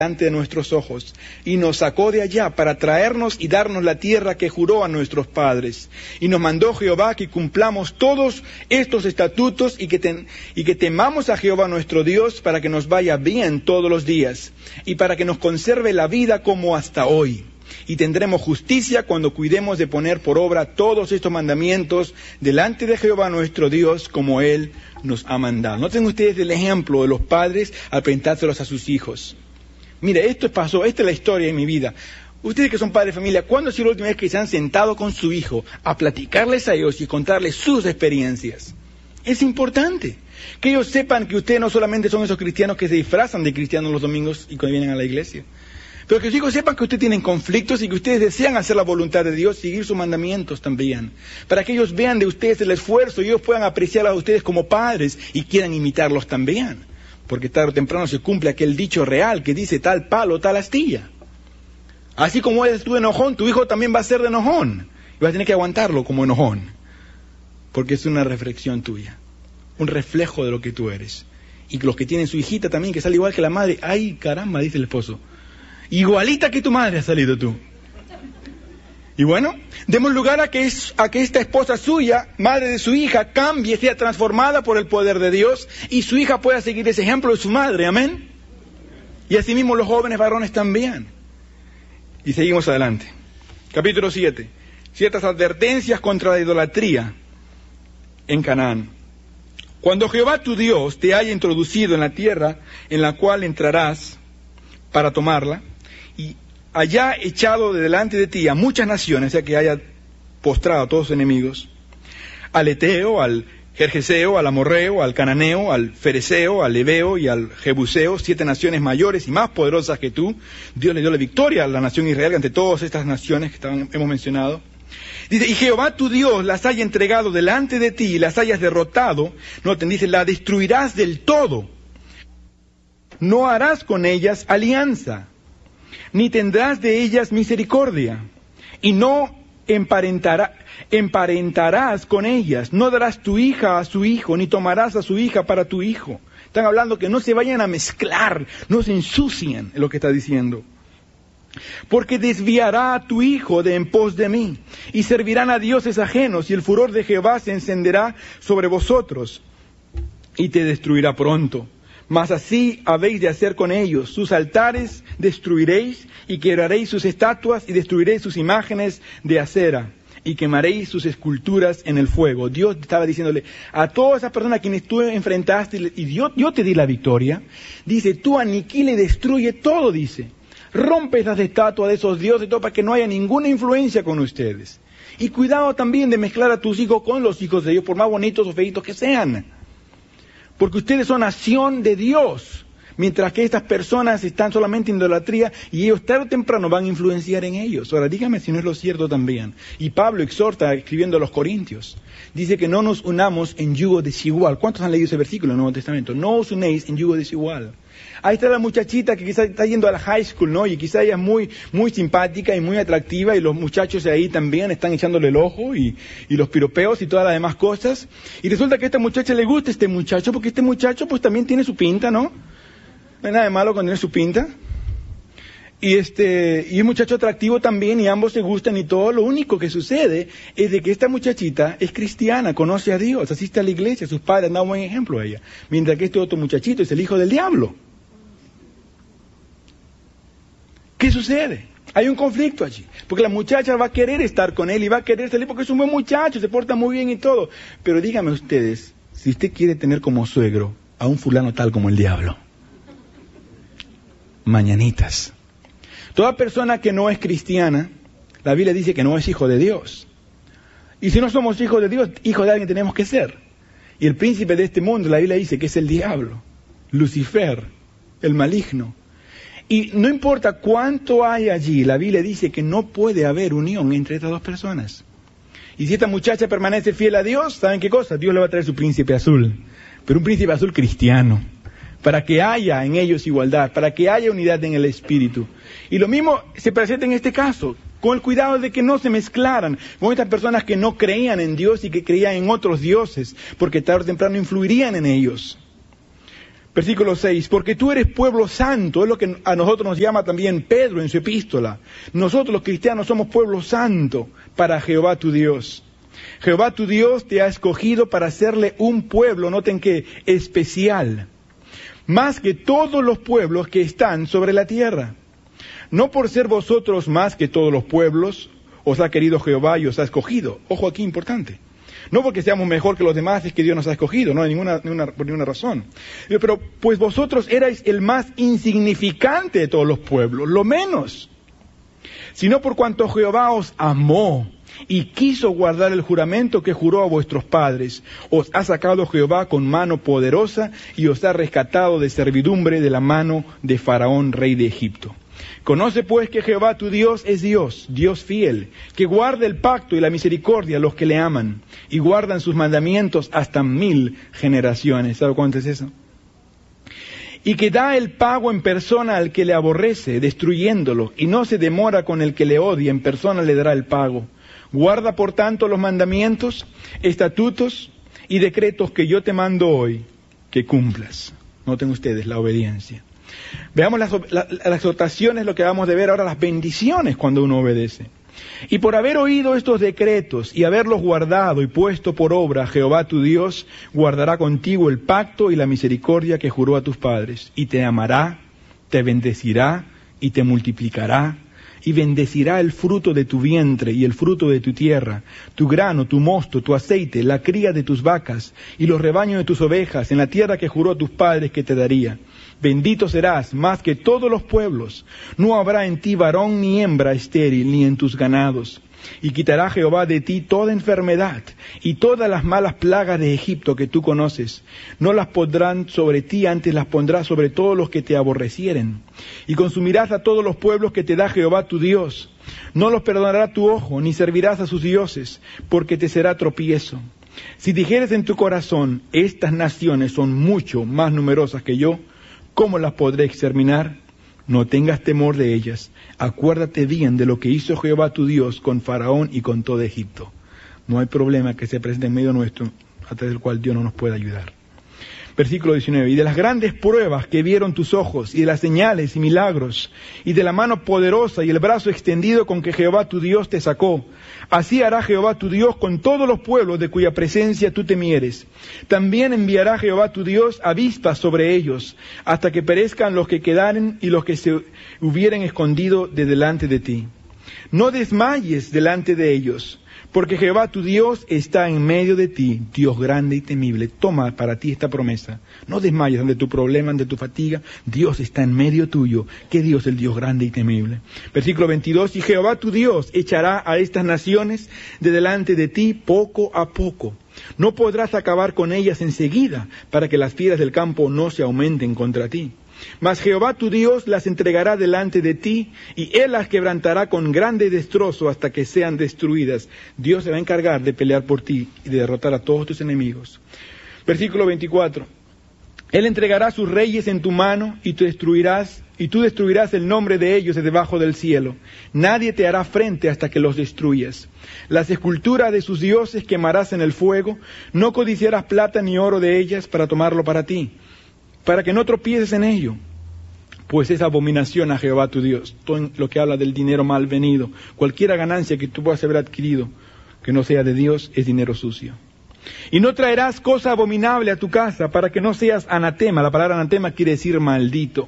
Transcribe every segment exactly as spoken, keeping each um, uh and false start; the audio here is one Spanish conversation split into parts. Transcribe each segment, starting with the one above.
delante de nuestros ojos, y nos sacó de allá para traernos y darnos la tierra que juró a nuestros padres. Y nos mandó Jehová que cumplamos todos estos estatutos y que, ten, y que temamos a Jehová nuestro Dios para que nos vaya bien todos los días, y para que nos conserve la vida como hasta hoy. Y tendremos justicia cuando cuidemos de poner por obra todos estos mandamientos delante de Jehová nuestro Dios, como Él nos ha mandado. Noten ustedes el ejemplo de los padres al presentárselos a sus hijos. Mire, esto pasó, esta es la historia de mi vida. Ustedes que son padres de familia, ¿cuándo ha sido la última vez que se han sentado con su hijo a platicarles a ellos y contarles sus experiencias? Es importante que ellos sepan que ustedes no solamente son esos cristianos que se disfrazan de cristianos los domingos y cuando vienen a la iglesia, pero que sus hijos sepan que ustedes tienen conflictos y que ustedes desean hacer la voluntad de Dios, seguir sus mandamientos también, para que ellos vean de ustedes el esfuerzo y ellos puedan apreciar a ustedes como padres y quieran imitarlos también. Porque tarde o temprano se cumple aquel dicho real que dice tal palo, tal astilla. Así como eres tú enojón, tu hijo también va a ser de enojón. Y vas a tener que aguantarlo como enojón. Porque es una reflexión tuya. Un reflejo de lo que tú eres. Y los que tienen su hijita también, que sale igual que la madre. ¡Ay, caramba!, dice el esposo. Igualita que tu madre has salido tú. Y bueno, demos lugar a que, es, a que esta esposa suya, madre de su hija, cambie, sea transformada por el poder de Dios y su hija pueda seguir ese ejemplo de su madre, amén. Y asimismo los jóvenes varones también. Y seguimos adelante. Capítulo siete. Ciertas advertencias contra la idolatría en Canaán. Cuando Jehová tu Dios te haya introducido en la tierra en la cual entrarás para tomarla, y haya echado de delante de ti a muchas naciones, o sea que haya postrado a todos sus enemigos, al Eteo, al Gergeseo, al Amorreo, al Cananeo, al Fereceo, al Ebeo y al Jebuseo, siete naciones mayores y más poderosas que tú. Dios le dio la victoria a la nación Israel ante todas estas naciones que estaban, hemos mencionado. Dice, y Jehová tu Dios las haya entregado delante de ti y las hayas derrotado, noten, dice, la destruirás del todo. No harás con ellas alianza, ni tendrás de ellas misericordia, y no emparentará, emparentarás con ellas, no darás tu hija a su hijo, ni tomarás a su hija para tu hijo. Están hablando que no se vayan a mezclar, no se ensucien, es lo que está diciendo. Porque desviará a tu hijo de en pos de mí, y servirán a dioses ajenos, y el furor de Jehová se encenderá sobre vosotros, y te destruirá pronto. Mas así habéis de hacer con ellos, sus altares destruiréis, y quebraréis sus estatuas, y destruiréis sus imágenes de acera, y quemaréis sus esculturas en el fuego. Dios estaba diciéndole a todas esas personas a quienes tú enfrentaste, y Dios, yo te di la victoria, dice, tú aniquila y destruye todo, dice. Rompe esas estatuas de esos dioses, todo para que no haya ninguna influencia con ustedes. Y cuidado también de mezclar a tus hijos con los hijos de Dios, por más bonitos o feitos que sean. Porque ustedes son nación de Dios, mientras que estas personas están solamente en idolatría y ellos tarde o temprano van a influenciar en ellos. Ahora, dígame si no es lo cierto también. Y Pablo exhorta, escribiendo a los Corintios, dice que no nos unamos en yugo desigual. ¿Cuántos han leído ese versículo en el Nuevo Testamento? No os unéis en yugo desigual. Ahí está la muchachita que quizás está yendo a la high school, ¿no? Y quizás ella es muy, muy simpática y muy atractiva y los muchachos de ahí también están echándole el ojo y, y los piropeos y todas las demás cosas. Y resulta que a esta muchacha le gusta este muchacho porque este muchacho pues también tiene su pinta, ¿no? No hay nada de malo con tener su pinta. Y este, y un muchacho atractivo también y ambos se gustan y todo. Lo único que sucede es de que esta muchachita es cristiana, conoce a Dios, asiste a la iglesia, sus padres han dado un buen ejemplo a ella. Mientras que este otro muchachito es el hijo del diablo. ¿Qué sucede? Hay un conflicto allí, porque la muchacha va a querer estar con él y va a querer salir porque es un buen muchacho, se porta muy bien y todo. Pero díganme ustedes, si usted quiere tener como suegro a un fulano tal como el diablo, mañanitas. Toda persona que no es cristiana, la Biblia dice que no es hijo de Dios. Y si no somos hijos de Dios, hijos de alguien tenemos que ser. Y el príncipe de este mundo, la Biblia dice que es el diablo, Lucifer, el maligno. Y no importa cuánto hay allí, la Biblia dice que no puede haber unión entre estas dos personas. Y si esta muchacha permanece fiel a Dios, ¿saben qué cosa? Dios le va a traer su príncipe azul, pero un príncipe azul cristiano, para que haya en ellos igualdad, para que haya unidad en el espíritu. Y lo mismo se presenta en este caso, con el cuidado de que no se mezclaran con estas personas que no creían en Dios y que creían en otros dioses, porque tarde o temprano influirían en ellos. Versículo seis, porque tú eres pueblo santo, es lo que a nosotros nos llama también Pedro en su epístola. Nosotros los cristianos somos pueblo santo para Jehová tu Dios. Jehová tu Dios te ha escogido para hacerle un pueblo, noten que especial, más que todos los pueblos que están sobre la tierra. No por ser vosotros más que todos los pueblos, os ha querido Jehová y os ha escogido. Ojo aquí, importante. No porque seamos mejor que los demás, es que Dios nos ha escogido, no hay ninguna, ninguna, por ninguna razón. Pero pues vosotros erais el más insignificante de todos los pueblos, lo menos. Sino por cuanto Jehová os amó y quiso guardar el juramento que juró a vuestros padres, os ha sacado Jehová con mano poderosa y os ha rescatado de servidumbre de la mano de Faraón, rey de Egipto. Conoce pues que Jehová tu Dios es Dios, Dios fiel, que guarda el pacto y la misericordia a los que le aman, y guardan sus mandamientos hasta mil generaciones. ¿Sabe cuánto es eso? Y que da el pago en persona al que le aborrece, destruyéndolo, y no se demora con el que le odia, en persona le dará el pago. Guarda por tanto los mandamientos, estatutos y decretos que yo te mando hoy, que cumplas. Noten ustedes la obediencia. Veamos las, las, las exhortaciones, lo que vamos a ver ahora, las bendiciones cuando uno obedece. Y por haber oído estos decretos y haberlos guardado y puesto por obra, Jehová tu Dios guardará contigo el pacto y la misericordia que juró a tus padres, y te amará, te bendecirá y te multiplicará, y bendecirá el fruto de tu vientre y el fruto de tu tierra, tu grano, tu mosto, tu aceite, la cría de tus vacas y los rebaños de tus ovejas, en la tierra que juró a tus padres que te daría. Bendito serás más que todos los pueblos. No habrá en ti varón ni hembra estéril, ni en tus ganados. Y quitará Jehová de ti toda enfermedad y todas las malas plagas de Egipto que tú conoces. No las pondrán sobre ti, antes las pondrá sobre todos los que te aborrecieren. Y consumirás a todos los pueblos que te da Jehová tu Dios. No los perdonará tu ojo, ni servirás a sus dioses, porque te será tropiezo. Si dijeres en tu corazón, estas naciones son mucho más numerosas que yo, ¿cómo las podré exterminar? No tengas temor de ellas. Acuérdate bien de lo que hizo Jehová tu Dios con Faraón y con todo Egipto. No hay problema que se presente en medio nuestro, a través del cual Dios no nos pueda ayudar. Versículo diecinueve. Y de las grandes pruebas que vieron tus ojos, y de las señales y milagros, y de la mano poderosa y el brazo extendido con que Jehová tu Dios te sacó, así hará Jehová tu Dios con todos los pueblos de cuya presencia tú temieres. También enviará Jehová tu Dios avispas sobre ellos, hasta que perezcan los que quedaren y los que se hubieren escondido de delante de ti. No desmayes delante de ellos, porque Jehová tu Dios está en medio de ti, Dios grande y temible. Toma para ti esta promesa. No desmayes ante tu problema, ante tu fatiga. Dios está en medio tuyo. ¿Qué Dios? El Dios grande y temible. Versículo veintidós. Y Jehová tu Dios echará a estas naciones de delante de ti poco a poco. No podrás acabar con ellas enseguida, para que las fieras del campo no se aumenten contra ti. Mas Jehová tu Dios las entregará delante de ti, y Él las quebrantará con grande destrozo hasta que sean destruidas. Dios se va a encargar de pelear por ti y de derrotar a todos tus enemigos. Versículo veinticuatro. Él entregará sus reyes en tu mano, y tú destruirás, y tú destruirás el nombre de ellos de debajo del cielo. Nadie te hará frente hasta que los destruyas. Las esculturas de sus dioses quemarás en el fuego. No codiciarás plata ni oro de ellas para tomarlo para ti, para que no tropieces en ello, pues es abominación a Jehová tu Dios. Todo lo que habla del dinero mal venido, cualquier ganancia que tú puedas haber adquirido que no sea de Dios, es dinero sucio. Y no traerás cosa abominable a tu casa, para que no seas anatema. La palabra anatema quiere decir maldito.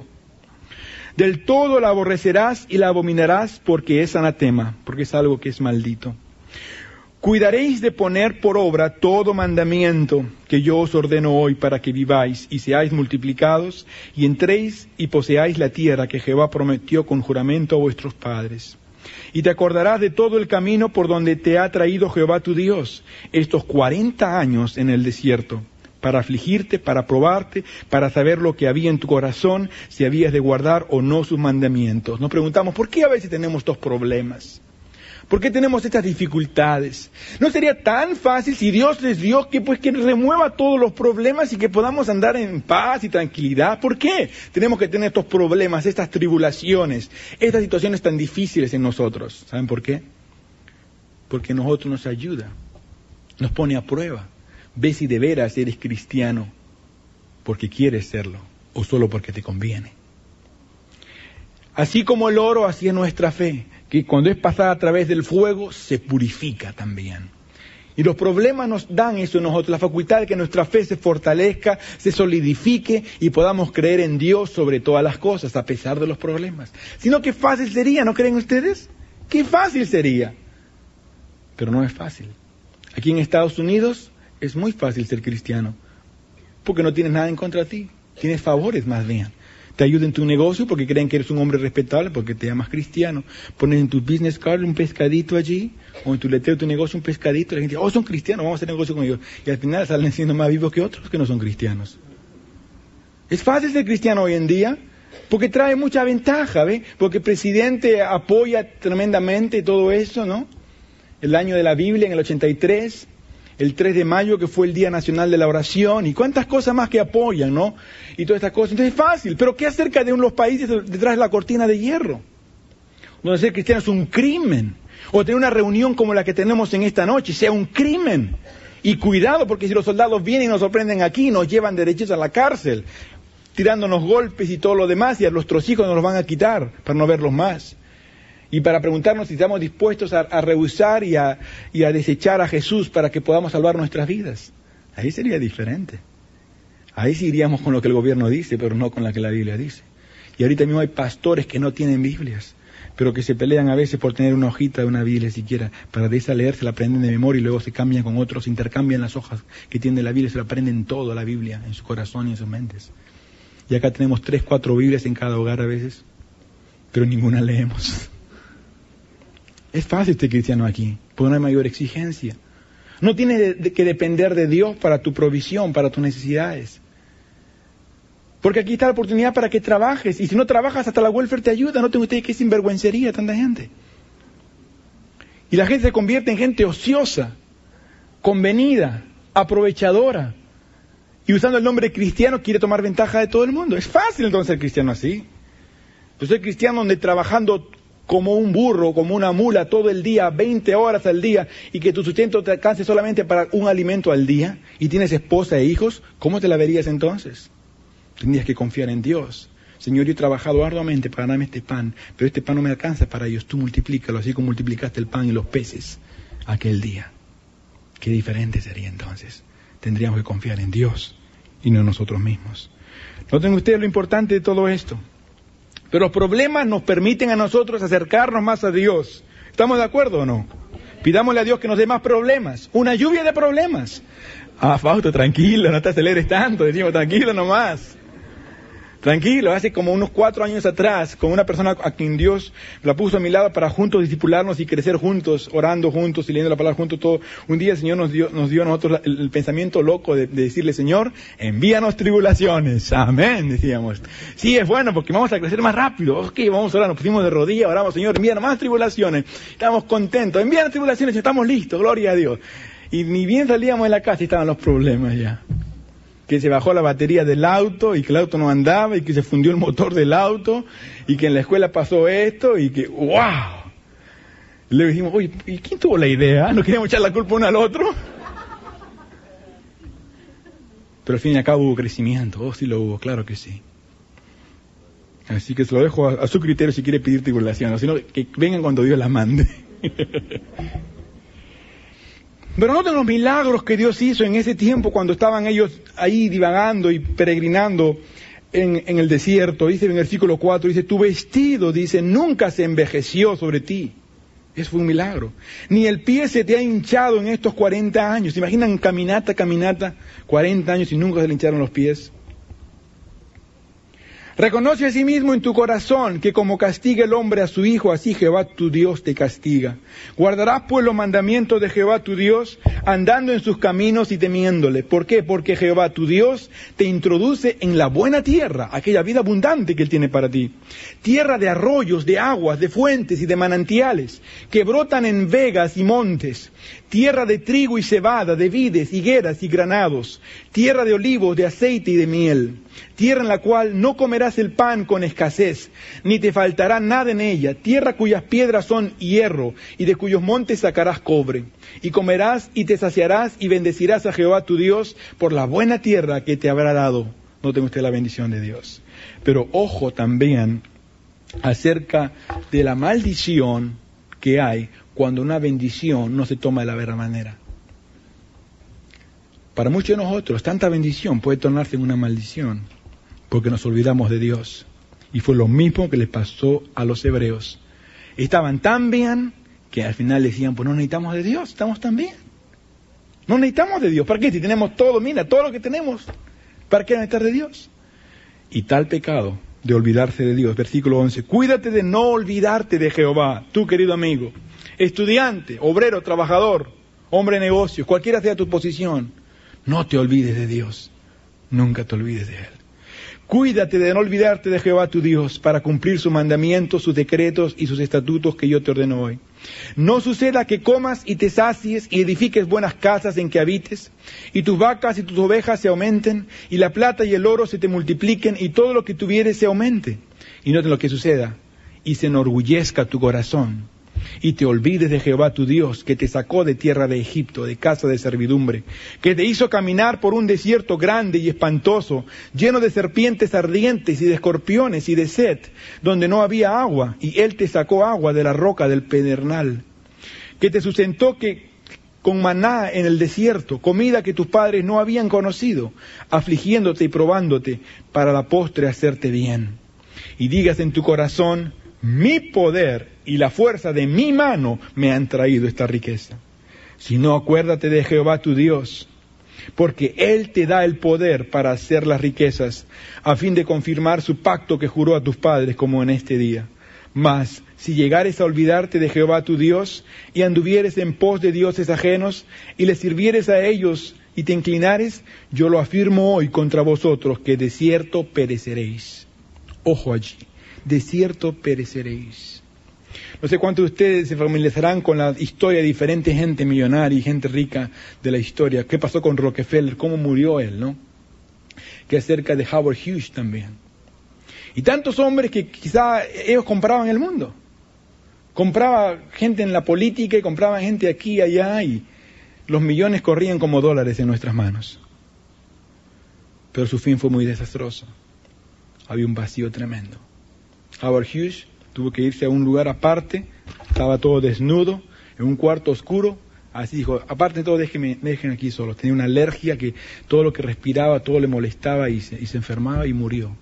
Del todo la aborrecerás y la abominarás, porque es anatema, porque es algo que es maldito. Cuidaréis de poner por obra todo mandamiento que yo os ordeno hoy, para que viváis y seáis multiplicados, y entréis y poseáis la tierra que Jehová prometió con juramento a vuestros padres. Y te acordarás de todo el camino por donde te ha traído Jehová tu Dios estos cuarenta años en el desierto, para afligirte, para probarte, para saber lo que había en tu corazón, si habías de guardar o no sus mandamientos. Nos preguntamos, ¿por qué a veces tenemos estos problemas? ¿Por qué tenemos estas dificultades? ¿No sería tan fácil si Dios les dio que pues que remueva todos los problemas y que podamos andar en paz y tranquilidad? ¿Por qué tenemos que tener estos problemas, estas tribulaciones, estas situaciones tan difíciles en nosotros? ¿Saben por qué? Porque nosotros nos ayuda, nos pone a prueba. Ve si de veras eres cristiano, porque quieres serlo. o solo porque te conviene. Así como el oro, así es nuestra fe, que cuando es pasada a través del fuego, se purifica también. Y los problemas nos dan eso a nosotros, la facultad de que nuestra fe se fortalezca, se solidifique y podamos creer en Dios sobre todas las cosas, a pesar de los problemas. Sino qué fácil sería, ¿no creen ustedes? Qué fácil sería. Pero no es fácil. Aquí en Estados Unidos es muy fácil ser cristiano, porque no tienes nada en contra de ti, tienes favores más bien. Te ayudan en tu negocio porque creen que eres un hombre respetable, porque te llamas cristiano. Pones en tu business card un pescadito allí, o en tu letrero de tu negocio un pescadito, y la gente dice, oh, son cristianos, vamos a hacer negocio con ellos. Y al final salen siendo más vivos que otros que no son cristianos. Es fácil ser cristiano hoy en día, porque trae mucha ventaja, ¿ve? Porque el presidente apoya tremendamente todo eso, ¿no? El año de la Biblia en el ochenta y tres... el tres de mayo, que fue el Día Nacional de la Oración, y cuántas cosas más que apoyan, ¿no? Y todas estas cosas. Entonces es fácil, pero ¿qué acerca de los países detrás de la cortina de hierro? Donde ser cristiano es un crimen, o tener una reunión como la que tenemos en esta noche, sea un crimen. Y cuidado, porque si los soldados vienen y nos sorprenden aquí, nos llevan derechos a la cárcel, tirándonos golpes y todo lo demás, y a nuestros hijos nos los van a quitar para no verlos más. Y para preguntarnos si estamos dispuestos a, a rehusar y a, y a desechar a Jesús para que podamos salvar nuestras vidas. Ahí sería diferente. Ahí sí iríamos con lo que el gobierno dice, pero no con lo que la Biblia dice. Y ahorita mismo hay pastores que no tienen Biblias, pero que se pelean a veces por tener una hojita de una Biblia siquiera, para de esa leer, se la aprenden de memoria y luego se cambian con otros, intercambian las hojas que tiene la Biblia, se la aprenden todo la Biblia en su corazón y en sus mentes. Y acá tenemos tres, cuatro Biblias en cada hogar a veces, pero ninguna leemos. Es fácil ser cristiano aquí, porque no hay mayor exigencia. No tienes de, de, que depender de Dios para tu provisión, para tus necesidades. Porque aquí está la oportunidad para que trabajes, y si no trabajas hasta la welfare te ayuda. No tengo ustedes qué sinvergüencería tanta gente. Y la gente se convierte en gente ociosa, convenida, aprovechadora, y usando el nombre cristiano quiere tomar ventaja de todo el mundo. Es fácil entonces ser cristiano así. Yo soy cristiano donde trabajando como un burro, como una mula todo el día, veinte horas al día, y que tu sustento te alcance solamente para un alimento al día, y tienes esposa e hijos, ¿cómo te la verías entonces? Tendrías que confiar en Dios. Señor, yo he trabajado arduamente para ganarme este pan, pero este pan no me alcanza para ellos, tú multiplícalo, así como multiplicaste el pan y los peces aquel día. Qué diferente sería entonces. Tendríamos que confiar en Dios y no en nosotros mismos. Noten ustedes lo importante de todo esto. Pero los problemas nos permiten a nosotros acercarnos más a Dios. ¿Estamos de acuerdo o no? Pidámosle a Dios que nos dé más problemas. Una lluvia de problemas. Ah, Fausto, tranquilo, no te aceleres tanto. Decimos, tranquilo nomás. Tranquilo, hace como unos cuatro años atrás, con una persona a quien Dios la puso a mi lado para juntos discipularnos y crecer juntos, orando juntos y leyendo la palabra juntos todo. Un día el Señor nos dio, nos dio a nosotros el, el pensamiento loco de, de decirle, Señor, envíanos tribulaciones. Amén, decíamos. Sí, es bueno porque vamos a crecer más rápido. Ok, vamos a orar, nos pusimos de rodillas, oramos, Señor, envíanos más tribulaciones. Estamos contentos, envíanos tribulaciones, estamos listos, gloria a Dios. Y ni bien salíamos de la casa y estaban los problemas ya. Que se bajó la batería del auto y que el auto no andaba y que se fundió el motor del auto y que en la escuela pasó esto y que ¡wow! Le dijimos, oye, ¿y quién tuvo la idea? ¿No queríamos echar la culpa uno al otro? Pero al fin y al cabo hubo crecimiento. Oh, sí lo hubo, claro que sí. Así que se lo dejo a, a su criterio si quiere pedir tribulación, o si no, que vengan cuando Dios las mande. Pero noten los milagros que Dios hizo en ese tiempo cuando estaban ellos ahí divagando y peregrinando en, en el desierto. Dice en el versículo cuatro, dice, tu vestido, dice, nunca se envejeció sobre ti. Eso fue un milagro. Ni el pie se te ha hinchado en estos cuarenta años. ¿Se imaginan caminata, caminata, cuarenta años y nunca se le hincharon los pies? Reconoce a sí mismo en tu corazón que como castiga el hombre a su hijo, así Jehová tu Dios te castiga. Guardarás pues los mandamientos de Jehová tu Dios, andando en sus caminos y temiéndole. ¿Por qué? Porque Jehová tu Dios te introduce en la buena tierra, aquella vida abundante que Él tiene para ti. Tierra de arroyos, de aguas, de fuentes y de manantiales, que brotan en vegas y montes. Tierra de trigo y cebada, de vides, higueras y granados. Tierra de olivos, de aceite y de miel. Tierra en la cual no comerás el pan con escasez, ni te faltará nada en ella. Tierra cuyas piedras son hierro, y de cuyos montes sacarás cobre. Y comerás y te saciarás y bendecirás a Jehová tu Dios por la buena tierra que te habrá dado. no tenga usted la bendición de Dios. Pero ojo también acerca de la maldición que hay cuando una bendición no se toma de la verdadera manera. Para muchos de nosotros, tanta bendición puede tornarse en una maldición, porque nos olvidamos de Dios. Y fue lo mismo que les pasó a los hebreos. Estaban tan bien que al final decían, pues no necesitamos de Dios, estamos tan bien. No necesitamos de Dios. ¿Para qué? Si tenemos todo, mira, todo lo que tenemos, ¿para qué necesitar de Dios? Y tal pecado de olvidarse de Dios. Versículo once. Cuídate de no olvidarte de Jehová, tú querido amigo, estudiante, obrero, trabajador, hombre de negocios, cualquiera sea tu posición. No te olvides de Dios. Nunca te olvides de Él. Cuídate de no olvidarte de Jehová tu Dios para cumplir sus mandamientos, sus decretos y sus estatutos que yo te ordeno hoy. No suceda que comas y te sacies y edifiques buenas casas en que habites, y tus vacas y tus ovejas se aumenten, y la plata y el oro se te multipliquen, y todo lo que tuvieres se aumente. Y noten lo que suceda, y se enorgullezca tu corazón, y te olvides de Jehová tu Dios, que te sacó de tierra de Egipto, de casa de servidumbre, que te hizo caminar por un desierto grande y espantoso, lleno de serpientes ardientes y de escorpiones y de sed, donde no había agua, y Él te sacó agua de la roca del pedernal, que te sustentó que con maná en el desierto, comida que tus padres no habían conocido, afligiéndote y probándote, para la postre hacerte bien. Y digas en tu corazón, mi poder y la fuerza de mi mano me han traído esta riqueza. Si no, acuérdate de Jehová tu Dios, porque Él te da el poder para hacer las riquezas, a fin de confirmar su pacto que juró a tus padres, como en este día. Mas, si llegares a olvidarte de Jehová tu Dios, y anduvieres en pos de dioses ajenos, y les sirvieres a ellos, y te inclinares, yo lo afirmo hoy contra vosotros, que de cierto pereceréis. Ojo allí. De cierto pereceréis. No sé cuántos de ustedes se familiarizarán con la historia de diferente gente millonaria y gente rica de la historia. ¿Qué pasó con Rockefeller? ¿Cómo murió él, no? Que acerca de Howard Hughes también. Y tantos hombres que quizá ellos compraban el mundo. Compraba gente en la política y compraban gente aquí y allá y los millones corrían como dólares en nuestras manos. Pero su fin fue muy desastroso. Había un vacío tremendo. Howard Hughes tuvo que irse a un lugar aparte, estaba todo desnudo, en un cuarto oscuro, así dijo, aparte de todo, déjenme, déjenme aquí solo. Tenía una alergia que todo lo que respiraba, todo le molestaba y se, y se enfermaba y murió.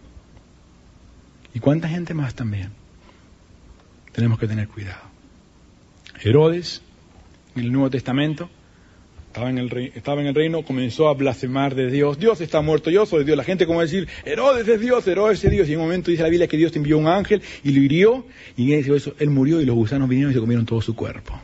¿Y cuánta gente más también? Tenemos que tener cuidado. Herodes, en el Nuevo Testamento, Estaba en, el rey, estaba en el reino, comenzó a blasfemar de Dios. Dios está muerto, yo soy Dios. La gente como decir, Herodes es Dios, Herodes es Dios. Y en un momento dice la Biblia que Dios envió un ángel y lo hirió. Y en ese eso, él murió y los gusanos vinieron y se comieron todo su cuerpo.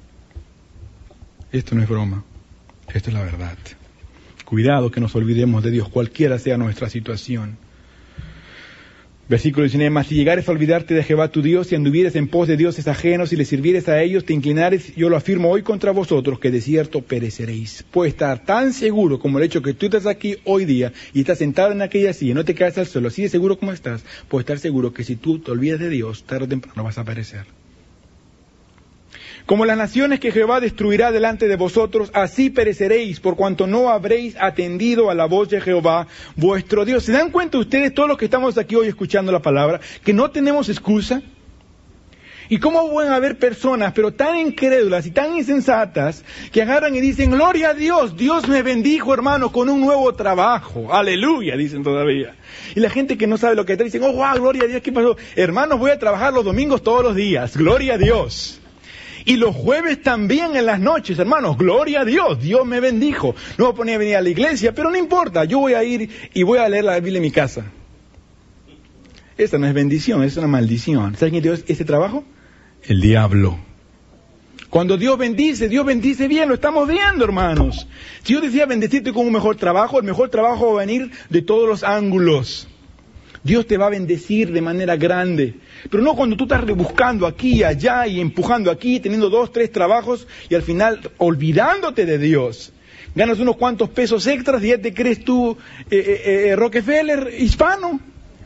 Esto no es broma, esto es la verdad. Cuidado que nos olvidemos de Dios, cualquiera sea nuestra situación. Versículo diecinueve, mas si llegares a olvidarte de Jehová tu Dios, y anduvieres en pos de dioses ajenos, y les sirvieres a ellos, te inclinares, yo lo afirmo hoy contra vosotros, que de cierto pereceréis. Puedes estar tan seguro como el hecho que tú estás aquí hoy día, y estás sentado en aquella silla, y no te quedas al suelo, así de seguro como estás, puedes estar seguro que si tú te olvidas de Dios, tarde o temprano vas a perecer. Como las naciones que Jehová destruirá delante de vosotros, así pereceréis, por cuanto no habréis atendido a la voz de Jehová, vuestro Dios. ¿Se dan cuenta ustedes, todos los que estamos aquí hoy escuchando la palabra, que no tenemos excusa? ¿Y cómo pueden haber personas, pero tan incrédulas y tan insensatas, que agarran y dicen, gloria a Dios, Dios me bendijo, hermano, con un nuevo trabajo, aleluya, dicen todavía. Y la gente que no sabe lo que está, dicen, oh, wow, gloria a Dios, ¿qué pasó? Hermanos, voy a trabajar los domingos todos los días, gloria a Dios. Y los jueves también en las noches, hermanos, gloria a Dios, Dios me bendijo. No me ponía a venir a la iglesia, pero no importa, yo voy a ir y voy a leer la Biblia en mi casa. Esa no es bendición, es una maldición. ¿Saben quién dio ese trabajo? El diablo. Cuando Dios bendice, Dios bendice bien, lo estamos viendo, hermanos. Si yo decía bendecirte con un mejor trabajo, el mejor trabajo va a venir de todos los ángulos. Dios te va a bendecir de manera grande, pero no cuando tú estás rebuscando aquí y allá y empujando aquí, teniendo dos, tres trabajos y al final olvidándote de Dios. Ganas unos cuantos pesos extras y ya te crees tú eh, eh, eh, Rockefeller hispano.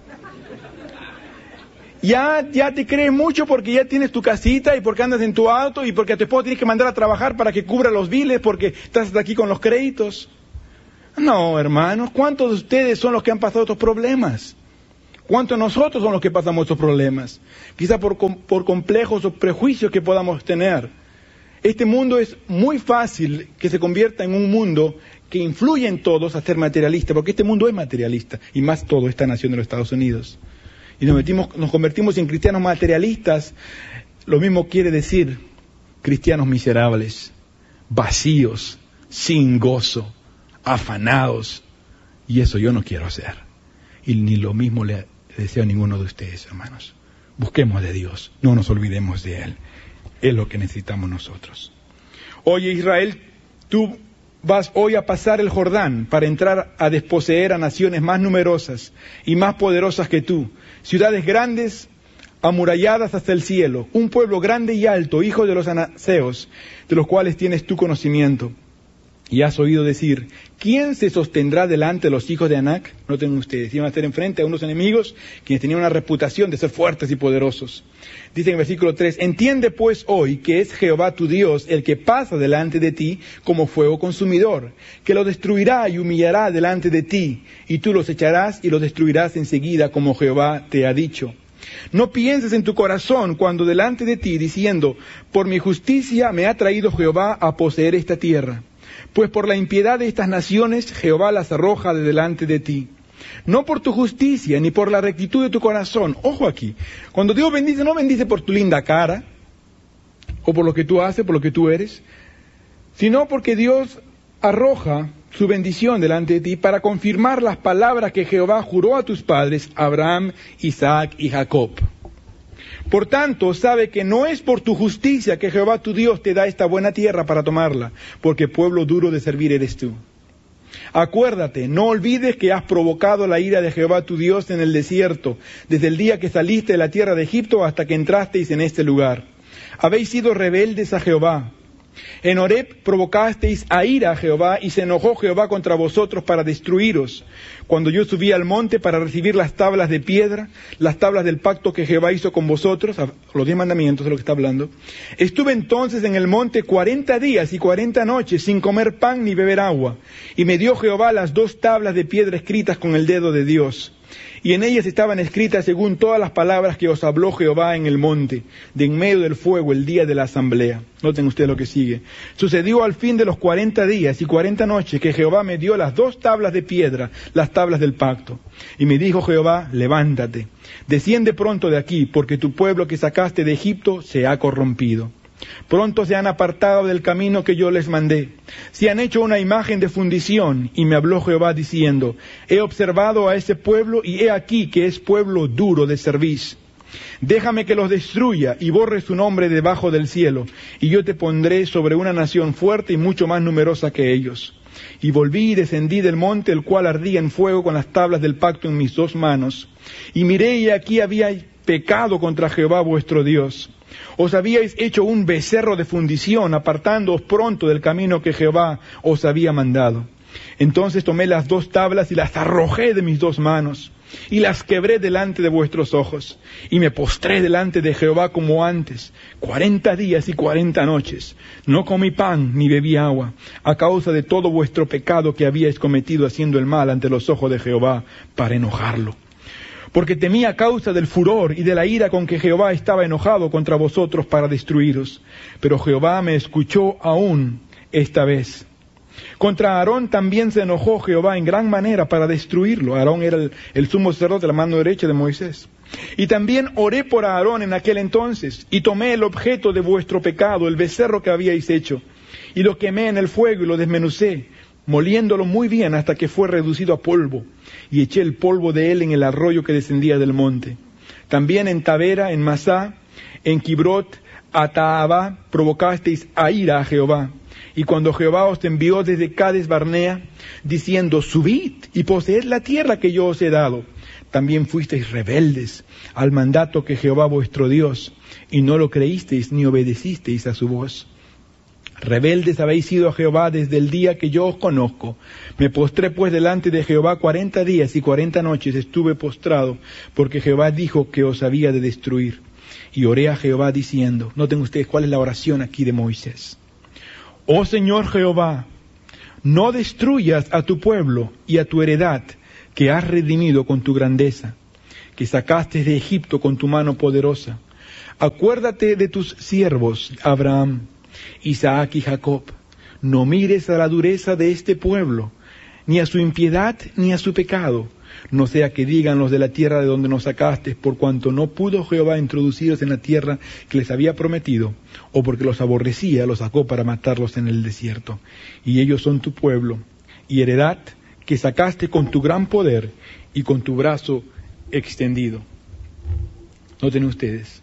Ya, ya te crees mucho porque ya tienes tu casita y porque andas en tu auto y porque a tu esposo tienes que mandar a trabajar para que cubra los biles porque estás aquí con los créditos. No, hermanos, ¿cuántos de ustedes son los que han pasado estos problemas? ¿Cuántos de nosotros son los que pasamos estos problemas? Quizá por, por complejos o prejuicios que podamos tener. Este mundo es muy fácil que se convierta en un mundo que influye en todos a ser materialista, porque este mundo es materialista, y más todo esta nación de los Estados Unidos. Y nos, metimos, nos convertimos en cristianos materialistas. Lo mismo quiere decir cristianos miserables, vacíos, sin gozo, afanados. Y eso yo no quiero hacer. Y ni lo mismo le deseo a ninguno de ustedes, hermanos. Busquemos de Dios, no nos olvidemos de Él. Es lo que necesitamos nosotros. Oye, Israel, tú vas hoy a pasar el Jordán para entrar a desposeer a naciones más numerosas y más poderosas que tú, ciudades grandes, amuralladas hasta el cielo, un pueblo grande y alto, hijo de los anaseos, de los cuales tienes tu conocimiento. Y has oído decir, ¿quién se sostendrá delante de los hijos de Anac? Noten ustedes, iban a estar enfrente a unos enemigos quienes tenían una reputación de ser fuertes y poderosos. Dice en el versículo tres, entiende pues hoy que es Jehová tu Dios el que pasa delante de ti como fuego consumidor, que lo destruirá y humillará delante de ti, y tú los echarás y los destruirás enseguida como Jehová te ha dicho. No pienses en tu corazón cuando delante de ti diciendo, por mi justicia me ha traído Jehová a poseer esta tierra. Pues por la impiedad de estas naciones Jehová las arroja de delante de ti. No por tu justicia, ni por la rectitud de tu corazón. Ojo aquí, cuando Dios bendice, no bendice por tu linda cara, o por lo que tú haces, por lo que tú eres, sino porque Dios arroja su bendición delante de ti para confirmar las palabras que Jehová juró a tus padres, Abraham, Isaac y Jacob. Por tanto, sabe que no es por tu justicia que Jehová tu Dios te da esta buena tierra para tomarla, porque pueblo duro de servir eres tú. Acuérdate, no olvides que has provocado la ira de Jehová tu Dios en el desierto, desde el día que saliste de la tierra de Egipto hasta que entrasteis en este lugar. Habéis sido rebeldes a Jehová. En Horeb provocasteis a ira a Jehová, y se enojó Jehová contra vosotros para destruiros. Cuando yo subí al monte para recibir las tablas de piedra, las tablas del pacto que Jehová hizo con vosotros, los diez mandamientos de lo que está hablando, estuve entonces en el monte cuarenta días y cuarenta noches sin comer pan ni beber agua, y me dio Jehová las dos tablas de piedra escritas con el dedo de Dios. Y en ellas estaban escritas según todas las palabras que os habló Jehová en el monte, de en medio del fuego, el día de la asamblea. Noten ustedes lo que sigue. Sucedió al fin de los cuarenta días y cuarenta noches que Jehová me dio las dos tablas de piedra, las tablas del pacto. Y me dijo Jehová, levántate, desciende pronto de aquí, porque tu pueblo que sacaste de Egipto se ha corrompido. Pronto se han apartado del camino que yo les mandé. Se han hecho una imagen de fundición, y me habló Jehová diciendo, he observado a ese pueblo, y he aquí que es pueblo duro de cerviz. Déjame que los destruya, y borre su nombre debajo del cielo, y yo te pondré sobre una nación fuerte y mucho más numerosa que ellos. Y volví y descendí del monte, el cual ardía en fuego con las tablas del pacto en mis dos manos. Y miré, y aquí había pecado contra Jehová vuestro Dios. Os habíais hecho un becerro de fundición, apartándoos pronto del camino que Jehová os había mandado. Entonces tomé las dos tablas y las arrojé de mis dos manos, y las quebré delante de vuestros ojos, y me postré delante de Jehová como antes, cuarenta días y cuarenta noches. No comí pan ni bebí agua, a causa de todo vuestro pecado que habíais cometido haciendo el mal ante los ojos de Jehová, para enojarlo. Porque temía a causa del furor y de la ira con que Jehová estaba enojado contra vosotros para destruiros. Pero Jehová me escuchó aún esta vez. Contra Aarón también se enojó Jehová en gran manera para destruirlo. Aarón era el, el sumo sacerdote, la mano derecha de Moisés. Y también oré por Aarón en aquel entonces, y tomé el objeto de vuestro pecado, el becerro que habíais hecho, y lo quemé en el fuego y lo desmenucé, moliéndolo muy bien hasta que fue reducido a polvo, y eché el polvo de él en el arroyo que descendía del monte. También en Tabera, en Masá, en Kibrot, Ataabá, provocasteis a ira a Jehová. Y cuando Jehová os envió desde Cades Barnea, diciendo, subid y poseed la tierra que yo os he dado, también fuisteis rebeldes al mandato que Jehová vuestro Dios, y no lo creísteis ni obedecisteis a su voz. Rebeldes habéis sido a Jehová desde el día que yo os conozco. Me postré pues delante de Jehová cuarenta días y cuarenta noches estuve postrado, porque Jehová dijo que os había de destruir. Y oré a Jehová diciendo, noten ustedes cuál es la oración aquí de Moisés. Oh Señor Jehová, no destruyas a tu pueblo y a tu heredad, que has redimido con tu grandeza, que sacaste de Egipto con tu mano poderosa. Acuérdate de tus siervos, Abraham, Isaac y Jacob. No mires a la dureza de este pueblo, ni a su impiedad, ni a su pecado. No sea que digan los de la tierra de donde nos sacaste, por cuanto no pudo Jehová introducirlos en la tierra que les había prometido, o porque los aborrecía, los sacó para matarlos en el desierto. Y ellos son tu pueblo, y heredad que sacaste con tu gran poder y con tu brazo extendido. Noten ustedes.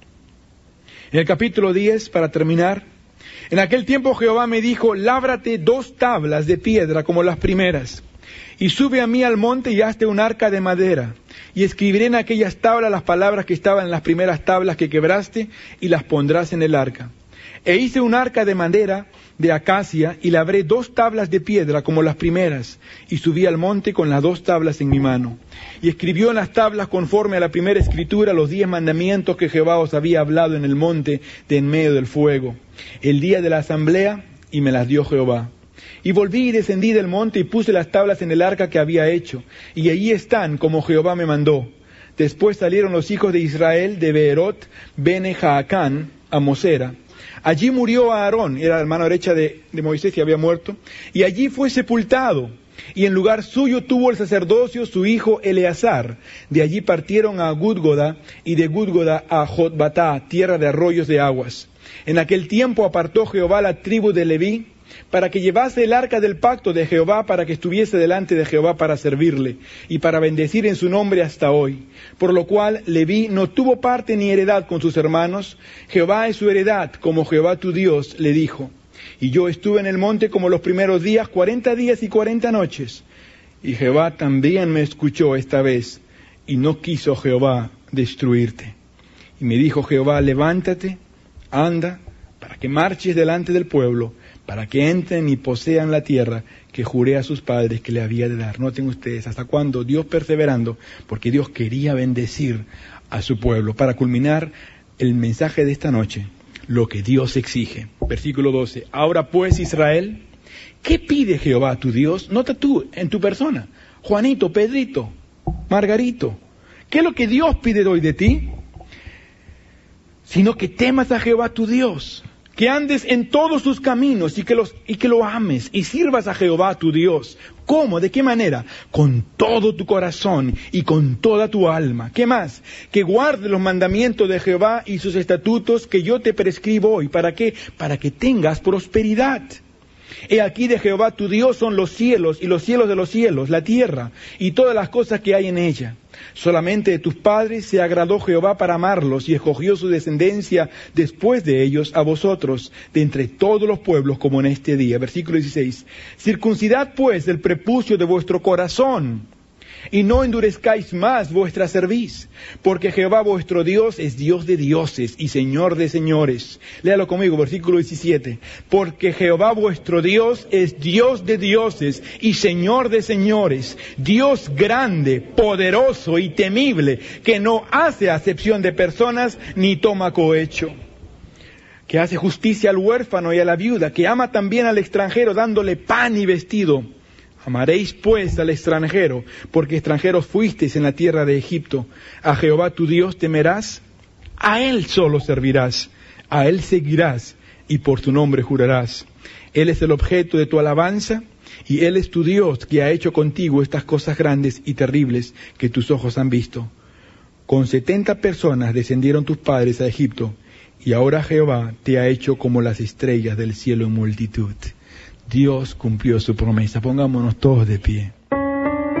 En el capítulo diez, para terminar, en aquel tiempo Jehová me dijo, lábrate dos tablas de piedra como las primeras, y sube a mí al monte y hazte un arca de madera, y escribiré en aquellas tablas las palabras que estaban en las primeras tablas que quebraste, y las pondrás en el arca. E hice un arca de madera de acacia, y labré dos tablas de piedra como las primeras, y subí al monte con las dos tablas en mi mano. Y escribió en las tablas conforme a la primera escritura los diez mandamientos que Jehová os había hablado en el monte de en medio del fuego, el día de la asamblea, y me las dio Jehová. Y volví y descendí del monte y puse las tablas en el arca que había hecho, y allí están como Jehová me mandó. Después salieron los hijos de Israel de Beerot, Bene Jaacán, a Mosera. Allí murió Aarón, era la mano derecha de, de Moisés y había muerto, y allí fue sepultado. Y en lugar suyo tuvo el sacerdocio su hijo Eleazar. De allí partieron a Gudgoda, y de Gudgoda a Jotbatá, tierra de arroyos de aguas. En aquel tiempo apartó Jehová la tribu de Leví, para que llevase el arca del pacto de Jehová, para que estuviese delante de Jehová para servirle, y para bendecir en su nombre hasta hoy. Por lo cual Leví no tuvo parte ni heredad con sus hermanos. Jehová es su heredad, como Jehová tu Dios le dijo. Y yo estuve en el monte como los primeros días, cuarenta días y cuarenta noches. Y Jehová también me escuchó esta vez, y no quiso Jehová destruirte. Y me dijo Jehová, levántate, anda, para que marches delante del pueblo, para que entren y posean la tierra que juré a sus padres que le había de dar. Noten ustedes hasta cuándo Dios perseverando, porque Dios quería bendecir a su pueblo. Para culminar el mensaje de esta noche, lo que Dios exige. Versículo doce. Ahora pues, Israel, ¿qué pide Jehová tu Dios? Nota tú, en tu persona, Juanito, Pedrito, Margarito, ¿qué es lo que Dios pide hoy de ti? Sino que temas a Jehová tu Dios, que andes en todos sus caminos y que, los, y que lo ames y sirvas a Jehová tu Dios. ¿Cómo? ¿De qué manera? Con todo tu corazón y con toda tu alma. ¿Qué más? Que guardes los mandamientos de Jehová y sus estatutos que yo te prescribo hoy. ¿Para qué? Para que tengas prosperidad. He aquí de Jehová tu Dios son los cielos y los cielos de los cielos, la tierra y todas las cosas que hay en ella. Solamente de tus padres se agradó Jehová para amarlos y escogió su descendencia después de ellos a vosotros, de entre todos los pueblos como en este día. Versículo dieciséis. Circuncidad pues el prepucio de vuestro corazón, y no endurezcáis más vuestra cerviz, porque Jehová vuestro Dios es Dios de dioses y Señor de señores. Léalo conmigo, versículo diecisiete. Porque Jehová vuestro Dios es Dios de dioses y Señor de señores, Dios grande, poderoso y temible, que no hace acepción de personas ni toma cohecho, que hace justicia al huérfano y a la viuda, que ama también al extranjero dándole pan y vestido. Amaréis pues al extranjero, porque extranjeros fuisteis en la tierra de Egipto. A Jehová tu Dios temerás, a Él solo servirás, a Él seguirás y por tu nombre jurarás. Él es el objeto de tu alabanza y Él es tu Dios que ha hecho contigo estas cosas grandes y terribles que tus ojos han visto. Con setenta personas descendieron tus padres a Egipto y ahora Jehová te ha hecho como las estrellas del cielo en multitud. Dios cumplió su promesa. Pongámonos todos de pie.